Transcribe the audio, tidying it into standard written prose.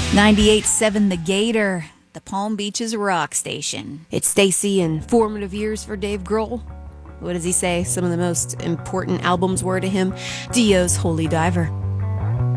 98.7 The Gator, the Palm Beaches rock station. It's Stacy and formative years for Dave Grohl. What does he say? Some of the most important albums were to him. Dio's Holy Diver.